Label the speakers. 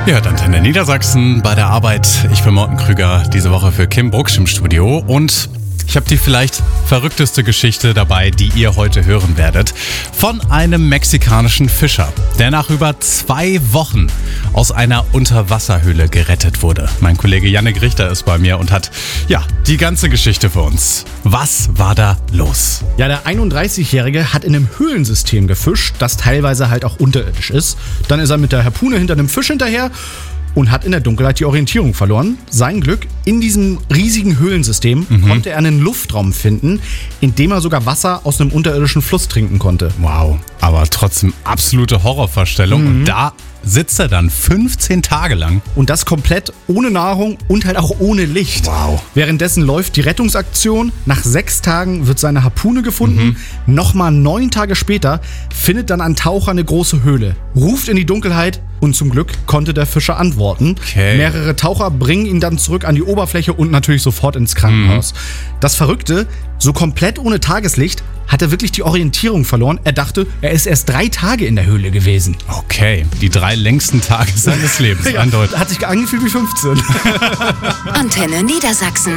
Speaker 1: Ihr hört Antenne Niedersachsen bei der Arbeit. Ich bin Morten Krüger, diese Woche für Kim Brucksch im Studio. Und ich habe die vielleicht verrückteste Geschichte dabei, die ihr heute hören werdet. Von einem mexikanischen Fischer, der nach über 2 Wochen aus einer Unterwasserhöhle gerettet wurde. Mein Kollege Jannik Richter ist bei mir und hat, die ganze Geschichte für uns. Was war da los?
Speaker 2: Ja, der 31-Jährige hat in einem Höhlensystem gefischt, das teilweise halt auch unterirdisch ist. Dann ist er mit der Harpune hinter einem Fisch hinterher und hat in der Dunkelheit die Orientierung verloren. Sein Glück, in diesem riesigen Höhlensystem konnte er einen Luftraum finden, in dem er sogar Wasser aus einem unterirdischen Fluss trinken konnte.
Speaker 1: Wow, aber trotzdem absolute Horrorvorstellung. Und da sitzt er dann 15 Tage lang.
Speaker 2: Und das komplett ohne Nahrung und halt auch ohne Licht.
Speaker 1: Wow.
Speaker 2: Währenddessen läuft die Rettungsaktion. Nach 6 Tagen wird seine Harpune gefunden. Nochmal 9 Tage später findet dann ein Taucher eine große Höhle, ruft in die Dunkelheit und zum Glück konnte der Fischer antworten.
Speaker 1: Okay.
Speaker 2: Mehrere Taucher bringen ihn dann zurück an die Oberfläche und natürlich sofort ins Krankenhaus. Das Verrückte, so komplett ohne Tageslicht hat er wirklich die Orientierung verloren. Er dachte, er ist erst 3 Tage in der Höhle gewesen.
Speaker 1: Okay, die 3 längsten Tage seines Lebens.
Speaker 2: Ja,
Speaker 1: Eindeutig.
Speaker 2: hat sich angefühlt wie 15.
Speaker 3: Antenne Niedersachsen.